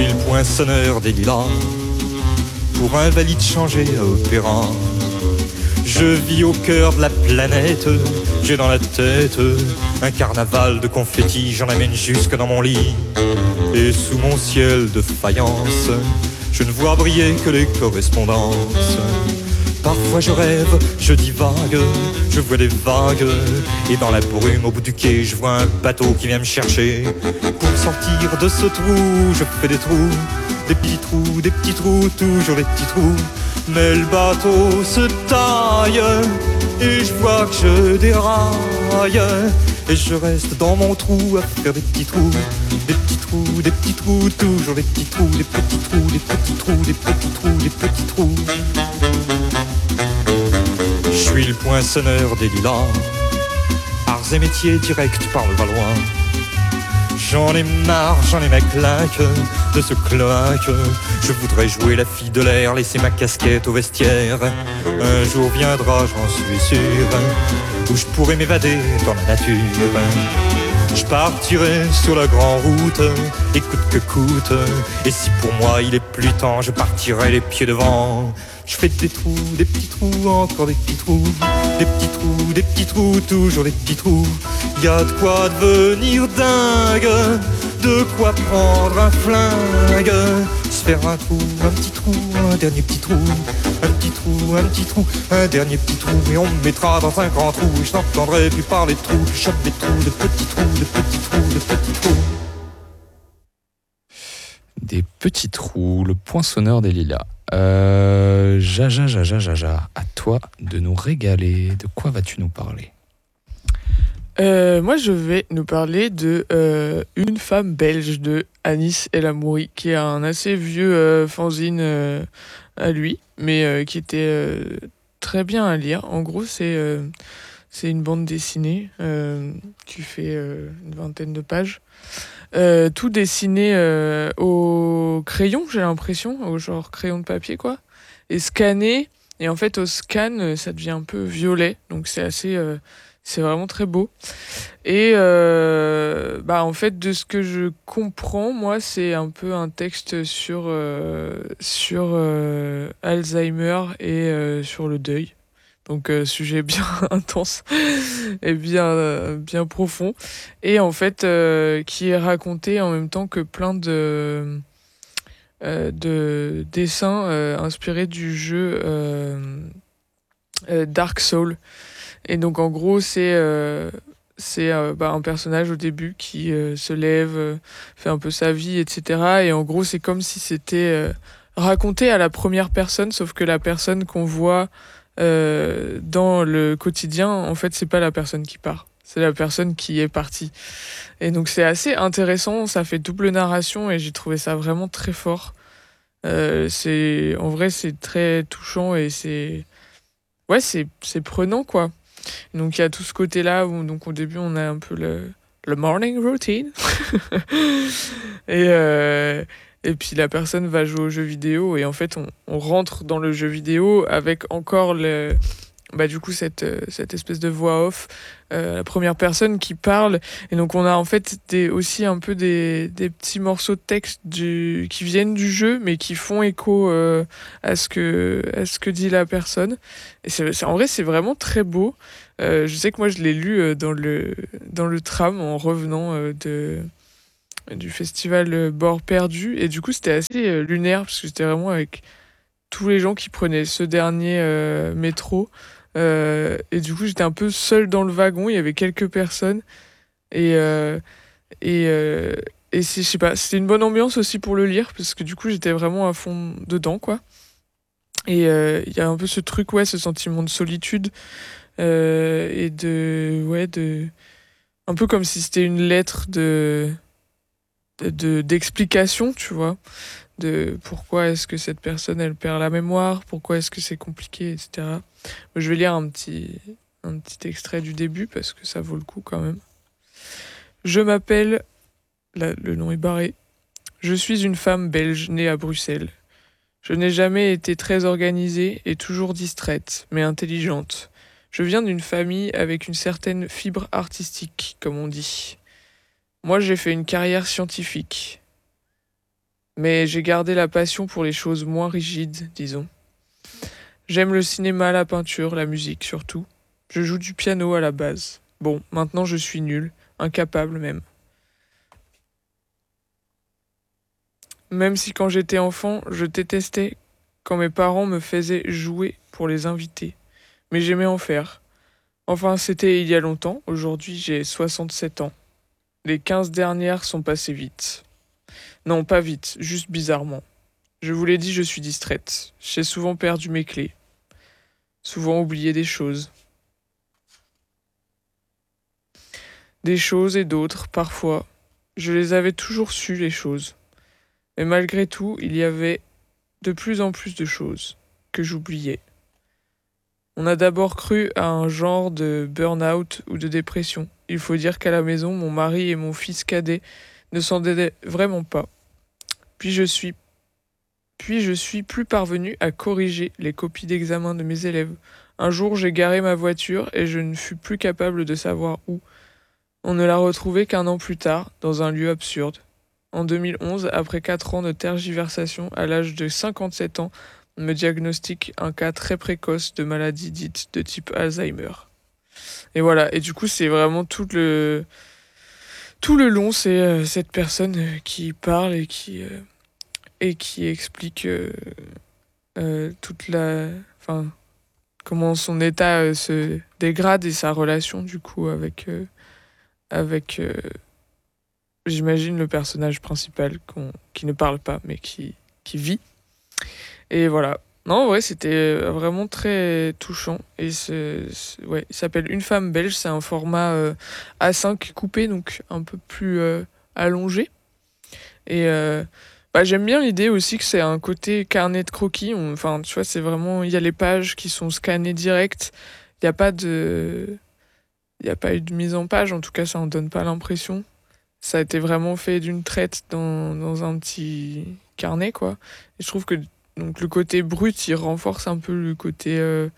suis le poinçonneur des lilas, pour invalide changé à opéra. Je vis au cœur de la planète, j'ai dans la tête un carnaval de confettis, j'en amène jusque dans mon lit. Et sous mon ciel de faïence, je ne vois briller que les correspondances. Parfois je rêve, je divague, je vois des vagues, et dans la brume au bout du quai, je vois un bateau qui vient me chercher. Pour sortir de ce trou, je fais des trous, toujours des petits trous. Mais le bateau se taille, et je vois que je déraille. Et je reste dans mon trou à faire des petits trous, toujours des petits trous, des petits trous, des petits trous, des petits trous, des petits trous. Je suis le poinçonneur des lilas, arts et métiers direct par le Valois. J'en ai marre, j'en ai ma claque de ce cloaque. Je voudrais jouer la fille de l'air, laisser ma casquette au vestiaire. Un jour viendra, j'en suis sûr, où je pourrai m'évader dans la nature. Je partirai sur la grande route, et coûte que coûte. Et si pour moi il est plus temps, je partirai les pieds devant. Je fais des trous, des petits trous, encore des petits trous, des petits trous, toujours des petits trous. Y a de quoi devenir dingue, de quoi prendre un flingue, se faire un trou, un petit trou, un dernier petit trou, un petit trou, un petit trou, un dernier petit trou. Et on me mettra dans un grand trou, et je n'entendrai plus parler de trous. Je chope des trous, de petits trous, de petits trous, de petits trous. Des petits trous, le poinçonneur des lilas. Jaja, à toi de nous régaler. De quoi vas-tu nous parler ? Moi, je vais nous parler de Une femme belge de Anis El Amoury, qui est un assez vieux fanzine à lui, mais qui était très bien à lire. En gros, c'est une bande dessinée qui fait une vingtaine de pages. Tout dessiné au crayon, j'ai l'impression, au genre crayon de papier, quoi, et scanné. Et en fait, au scan, ça devient un peu violet, donc c'est vraiment très beau. Et en fait, de ce que je comprends, moi, c'est un peu un texte sur Alzheimer et sur le deuil. Donc sujet bien intense et bien profond. Et en fait, qui est raconté en même temps que plein de dessins inspirés du jeu Dark Soul. Et donc en gros, c'est un personnage au début qui se lève, fait un peu sa vie, etc. Et en gros, c'est comme si c'était raconté à la première personne, sauf que la personne qu'on voit dans le quotidien, en fait, c'est pas la personne qui part, c'est la personne qui est partie. Et donc c'est assez intéressant, ça fait double narration et j'ai trouvé ça vraiment très fort. En vrai, c'est très touchant et c'est prenant, quoi. Donc il y a tout ce côté-là où, donc au début, on a un peu le morning routine. Et puis la personne va jouer au jeu vidéo et en fait on rentre dans le jeu vidéo avec encore du coup cette espèce de voix off, la première personne qui parle. Et donc on a en fait aussi un peu des petits morceaux de texte qui viennent du jeu mais qui font écho à ce que dit la personne. Et en vrai c'est vraiment très beau. Je sais que moi je l'ai lu dans le tram en revenant du festival Bord Perdu, et du coup c'était assez lunaire parce que j'étais vraiment avec tous les gens qui prenaient ce dernier métro, et du coup j'étais un peu seule dans le wagon, il y avait quelques personnes et je sais pas, c'était une bonne ambiance aussi pour le lire parce que du coup j'étais vraiment à fond dedans, quoi. Et il y a un peu ce truc, ce sentiment de solitude et de un peu comme si c'était une lettre d'explication, tu vois, de pourquoi est-ce que cette personne elle perd la mémoire, pourquoi est-ce que c'est compliqué, etc. Moi, je vais lire un petit extrait du début parce que ça vaut le coup quand même. Je m'appelle, là, le nom est barré. Je suis une femme belge née à Bruxelles. Je n'ai jamais été très organisée et toujours distraite, mais intelligente. Je viens d'une famille avec une certaine fibre artistique, comme on dit. Moi, j'ai fait une carrière scientifique. Mais j'ai gardé la passion pour les choses moins rigides, disons. J'aime le cinéma, la peinture, la musique surtout. Je joue du piano à la base. Bon, maintenant je suis nul, incapable même. Même si quand j'étais enfant, je détestais quand mes parents me faisaient jouer pour les inviter. Mais j'aimais en faire. Enfin, c'était il y a longtemps, aujourd'hui j'ai 67 ans. Les 15 dernières sont passées vite. Non, pas vite, juste bizarrement. Je vous l'ai dit, je suis distraite. J'ai souvent perdu mes clés. Souvent oublié des choses. Des choses et d'autres, parfois. Je les avais toujours sues, les choses. Mais malgré tout, il y avait de plus en plus de choses que j'oubliais. On a d'abord cru à un genre de burn-out ou de dépression. Il faut dire qu'à la maison, mon mari et mon fils cadet ne s'en aidaient vraiment pas. Puis je suis plus parvenue à corriger les copies d'examen de mes élèves. Un jour, j'ai garé ma voiture et je ne fus plus capable de savoir où. On ne l'a retrouvée qu'un an plus tard, dans un lieu absurde. En 2011, après 4 ans de tergiversation, à l'âge de 57 ans, on me diagnostique un cas très précoce de maladie dite de type Alzheimer. Et voilà, et du coup, c'est vraiment tout le long, c'est cette personne qui parle et qui explique toute la... Enfin, comment son état se dégrade et sa relation, du coup, avec j'imagine, le personnage principal qui ne parle pas, mais qui vit. Et voilà. Non, en vrai, c'était vraiment très touchant. Et ouais, il s'appelle Une femme belge. C'est un format A5 coupé, donc un peu plus allongé. Et bah, j'aime bien l'idée aussi que c'est un côté carnet de croquis. Enfin, tu vois, c'est vraiment... Il y a les pages qui sont scannées direct. Il n'y a pas de... Il n'y a pas eu de mise en page. En tout cas, ça n'en donne pas l'impression. Ça a été vraiment fait d'une traite dans un petit carnet, quoi. Et je trouve que donc, le côté brut, il renforce un peu le côté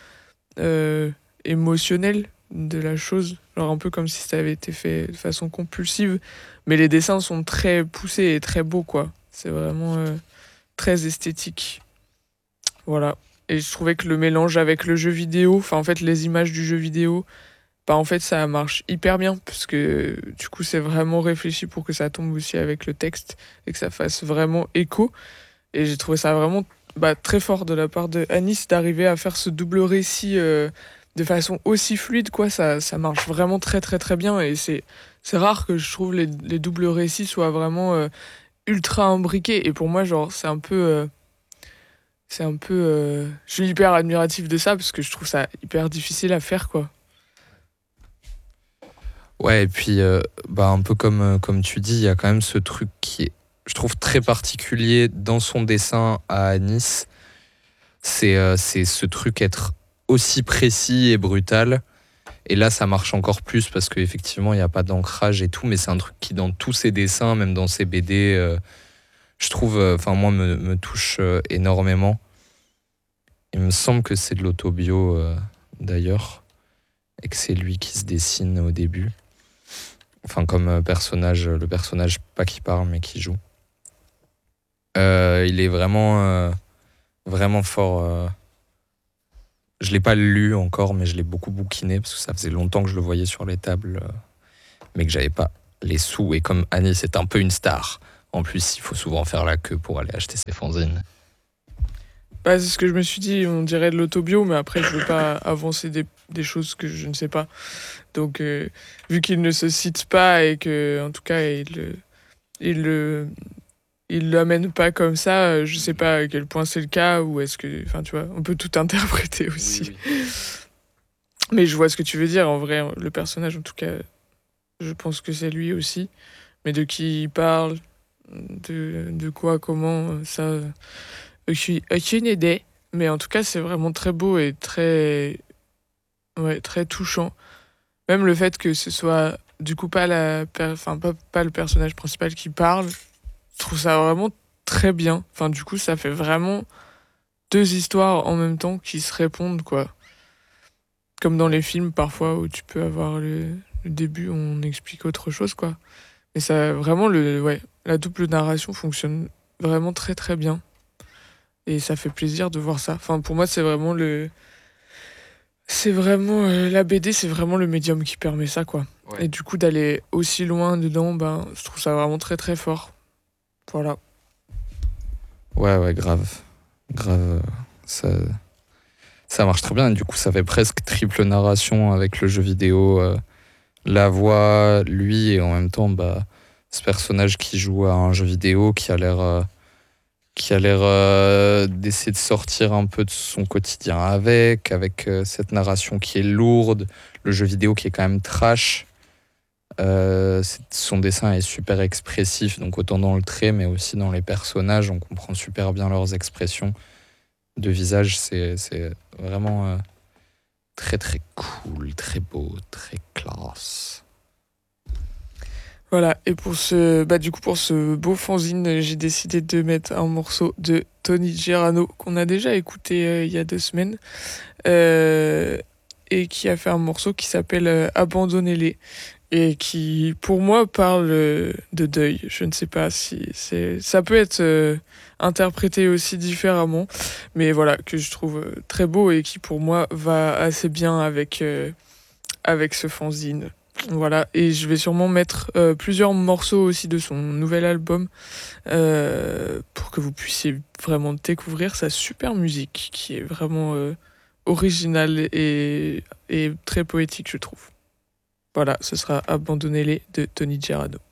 émotionnel de la chose. Genre un peu comme si ça avait été fait de façon compulsive. Mais les dessins sont très poussés et très beaux, quoi. C'est vraiment très esthétique. Voilà. Et je trouvais que le mélange avec le jeu vidéo, enfin en fait les images du jeu vidéo, bah en fait ça marche hyper bien parce que du coup c'est vraiment réfléchi pour que ça tombe aussi avec le texte et que ça fasse vraiment écho. Et j'ai trouvé ça vraiment très fort de la part de Anis d'arriver à faire ce double récit de façon aussi fluide, quoi. Ça marche vraiment très très très bien et c'est rare que je trouve les doubles récits soient vraiment ultra imbriqués. Et pour moi, genre, je suis hyper admiratif de ça parce que je trouve ça hyper difficile à faire, quoi. Ouais, et puis un peu comme tu dis, il y a quand même ce truc qui est, je trouve, très particulier dans son dessin à Anis. C'est ce truc être aussi précis et brutal. Et là, ça marche encore plus parce qu'effectivement, il n'y a pas d'ancrage et tout, mais c'est un truc qui, dans tous ses dessins, même dans ses BD, je trouve, moi, me touche énormément. Il me semble que c'est de l'autobio, d'ailleurs, et que c'est lui qui se dessine au début. Enfin, comme personnage, le personnage, pas qui parle, mais qui joue. Il est vraiment fort. Je l'ai pas lu encore, mais je l'ai beaucoup bouquiné, parce que ça faisait longtemps que je le voyais sur les tables, mais que j'avais pas les sous. Et comme Anis est un peu une star, en plus, il faut souvent faire la queue pour aller acheter ses fanzines. Bah, c'est ce que je me suis dit, on dirait de l'autobio, mais après, je veux pas avancer des choses que je ne sais pas. Donc, vu qu'il ne se cite pas et que, en tout cas, il l'amène pas comme ça, je sais pas à quel point c'est le cas, ou est-ce que, enfin, tu vois, on peut tout interpréter aussi. Oui. Mais je vois ce que tu veux dire, en vrai, le personnage, en tout cas, je pense que c'est lui aussi. Mais de qui il parle, de quoi, comment, ça... Je suis aucune idée, mais en tout cas, c'est vraiment très beau et très touchant. Même le fait que ce soit, du coup, pas le personnage principal qui parle, je trouve ça vraiment très bien. Enfin, du coup, ça fait vraiment 2 histoires en même temps qui se répondent, quoi. Comme dans les films, parfois, où tu peux avoir le début où on explique autre chose, quoi. Mais ça, vraiment, la double narration fonctionne vraiment très très bien. Et ça fait plaisir de voir ça. Enfin, pour moi, c'est vraiment la BD, c'est vraiment le médium qui permet ça, quoi. Ouais. Et du coup, d'aller aussi loin dedans, ben, je trouve ça vraiment très très fort. Voilà. Ouais, grave. Grave. Ça marche très bien. Et du coup, ça fait presque triple narration avec le jeu vidéo. La voix, lui, et en même temps, bah, ce personnage qui joue à un jeu vidéo qui a l'air d'essayer de sortir un peu de son quotidien avec cette narration qui est lourde, le jeu vidéo qui est quand même trash. Son dessin est super expressif, donc autant dans le trait, mais aussi dans les personnages, on comprend super bien leurs expressions de visage. C'est vraiment très très cool, très beau, très classe. Voilà, et pour ce beau fanzine, j'ai décidé de mettre un morceau de Tony Gerano qu'on a déjà écouté il y a 2 semaines et qui a fait un morceau qui s'appelle Abandonnez-les et qui, pour moi, parle de deuil. Je ne sais pas si ça peut être interprété aussi différemment, mais voilà, que je trouve très beau et qui, pour moi, va assez bien avec ce fanzine. Voilà, et je vais sûrement mettre plusieurs morceaux aussi de son nouvel album pour que vous puissiez vraiment découvrir sa super musique qui est vraiment originale et très poétique, je trouve. Voilà, ce sera Abandonnez-les de Tony Gerano.